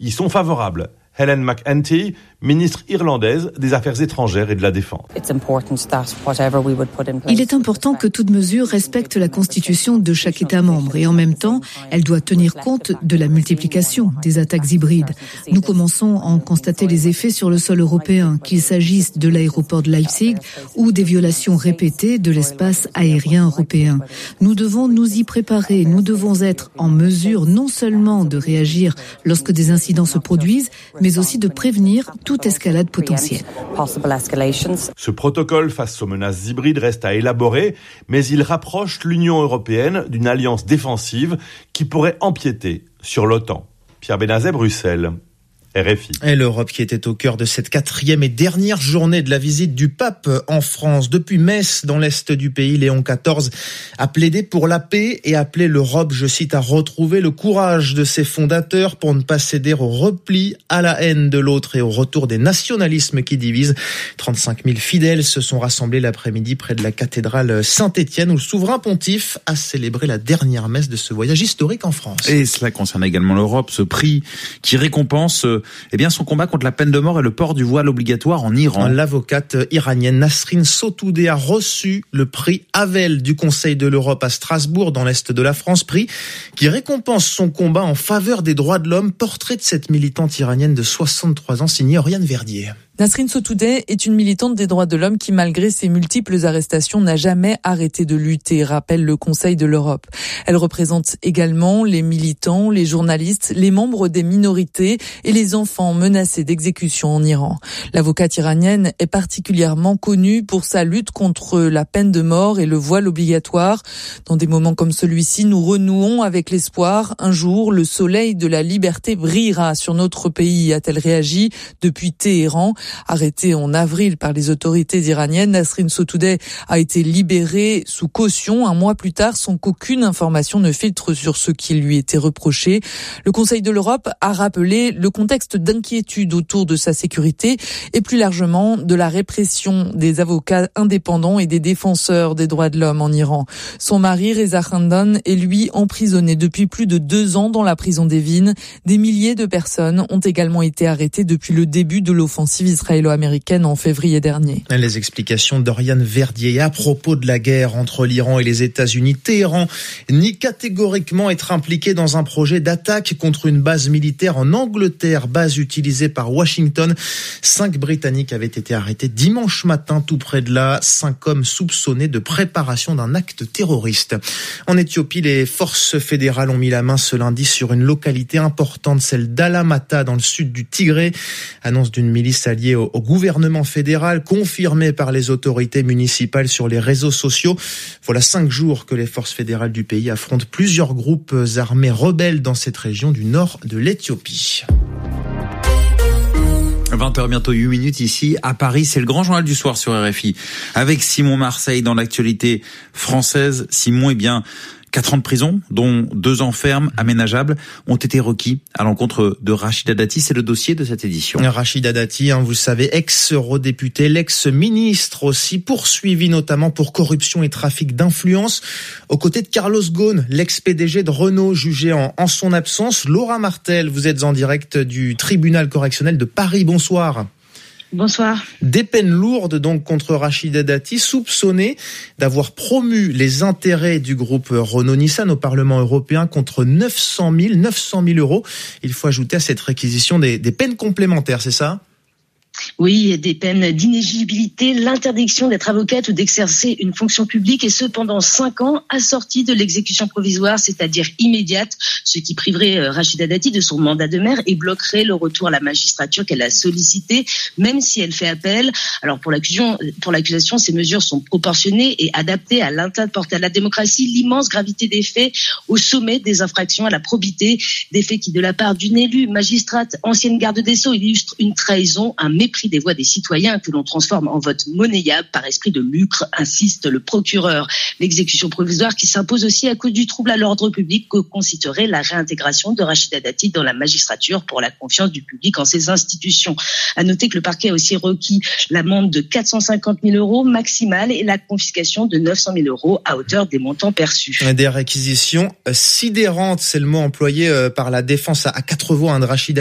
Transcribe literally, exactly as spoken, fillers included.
y sont favorables. Helen McEntee, ministre irlandaise des Affaires étrangères et de la Défense. Il est important que toute mesure respecte la constitution de chaque État membre et en même temps, elle doit tenir compte de la multiplication des attaques hybrides. Nous commençons à en constater les effets sur le sol européen, qu'il s'agisse de l'aéroport de Leipzig ou des violations répétées de l'espace aérien européen. Nous devons nous y préparer, nous devons être en mesure non seulement de réagir lorsque des incidents se produisent, mais aussi de prévenir toute escalade potentielle. Ce protocole face aux menaces hybrides reste à élaborer, mais il rapproche l'Union européenne d'une alliance défensive qui pourrait empiéter sur l'OTAN. Pierre Benazet, Bruxelles. R F I. Et l'Europe qui était au cœur de cette quatrième et dernière journée de la visite du pape en France. Depuis Metz, dans l'est du pays, Léon quatorze a plaidé pour la paix et appelé l'Europe, je cite, à retrouver le courage de ses fondateurs pour ne pas céder au repli, à la haine de l'autre et au retour des nationalismes qui divisent. trente-cinq mille fidèles se sont rassemblés l'après-midi près de la cathédrale Saint-Étienne où le souverain pontife a célébré la dernière messe de ce voyage historique en France. Et cela concerne également l'Europe, ce prix qui récompense eh bien, son combat contre la peine de mort et le port du voile obligatoire en Iran. L'avocate iranienne Nasrin Sotoudeh a reçu le prix Havel du Conseil de l'Europe à Strasbourg, dans l'est de la France, prix qui récompense son combat en faveur des droits de l'homme. Portrait de cette militante iranienne de soixante-trois ans, signée Oriane Verdier. Nasrin Sotoudeh est une militante des droits de l'homme qui, malgré ses multiples arrestations, n'a jamais arrêté de lutter, rappelle le Conseil de l'Europe. Elle représente également les militants, les journalistes, les membres des minorités et les enfants menacés d'exécution en Iran. L'avocate iranienne est particulièrement connue pour sa lutte contre la peine de mort et le voile obligatoire. Dans des moments comme celui-ci, nous renouons avec l'espoir. Un jour, le soleil de la liberté brillera sur notre pays, a-t-elle réagi depuis Téhéran. Arrêtée en avril par les autorités iraniennes, Nasrin Sotoudeh a été libérée sous caution un mois plus tard sans qu'aucune information ne filtre sur ce qui lui était reproché. Le Conseil de l'Europe a rappelé le contexte d'inquiétude autour de sa sécurité et plus largement de la répression des avocats indépendants et des défenseurs des droits de l'homme en Iran. Son mari, Reza Khandan, est lui emprisonné depuis plus de deux ans dans la prison d'Evin. Des milliers de personnes ont également été arrêtées depuis le début de l'offensive israélo-américaine en février dernier. Les explications d'Oriane Verdier à propos de la guerre entre l'Iran et les États-Unis. Téhéran nie catégoriquement être impliqué dans un projet d'attaque contre une base militaire en Angleterre, base utilisée par Washington. Cinq Britanniques avaient été arrêtés dimanche matin tout près de là. Cinq hommes soupçonnés de préparation d'un acte terroriste. En Éthiopie, les forces fédérales ont mis la main ce lundi sur une localité importante, celle d'Alamata dans le sud du Tigré. Annonce d'une milice alliée Au, au gouvernement fédéral, confirmé par les autorités municipales sur les réseaux sociaux. Voilà cinq jours que les forces fédérales du pays affrontent plusieurs groupes armés rebelles dans cette région du nord de l'Éthiopie. vingt heures, bientôt huit minutes ici à Paris. C'est le grand journal du soir sur R F I. Avec Simon Marseille dans l'actualité française. Simon, eh bien, Quatre ans de prison, dont deux ans ferme aménageables, ont été requis à l'encontre de Rachida Dati. C'est le dossier de cette édition. Rachida Dati, hein, vous le savez, ex-eurodéputé, l'ex-ministre aussi, poursuivi notamment pour corruption et trafic d'influence. Aux côtés de Carlos Ghosn, l'ex-P D G de Renault, jugé en, en son absence. Laura Martel, vous êtes en direct du tribunal correctionnel de Paris. Bonsoir. Bonsoir. Des peines lourdes donc contre Rachida Dati, soupçonnée d'avoir promu les intérêts du groupe Renault-Nissan au Parlement européen contre neuf cent mille euros. Il faut ajouter à cette réquisition des, des peines complémentaires, c'est ça ? Oui, des peines d'inéligibilité, l'interdiction d'être avocate ou d'exercer une fonction publique, et ce pendant cinq ans, assortie de l'exécution provisoire, c'est-à-dire immédiate, ce qui priverait Rachida Dati de son mandat de maire et bloquerait le retour à la magistrature qu'elle a sollicité, même si elle fait appel. Alors pour l'accusation, pour l'accusation, ces mesures sont proportionnées et adaptées à l'atteinte portée à la démocratie, l'immense gravité des faits, au sommet des infractions à la probité, des faits qui, de la part d'une élue, magistrate, ancienne garde des Sceaux, illustrent une trahison, un mépris des voix des citoyens que l'on transforme en vote monnayable par esprit de lucre, insiste le procureur. L'exécution provisoire qui s'impose aussi à cause du trouble à l'ordre public que constituerait la réintégration de Rachida Dati dans la magistrature pour la confiance du public en ses institutions. À noter que le parquet a aussi requis l'amende de quatre cent cinquante mille euros maximale et la confiscation de neuf cent mille euros à hauteur des montants perçus. Des réquisitions sidérantes, c'est le mot employé par la défense à quatre voix de Rachida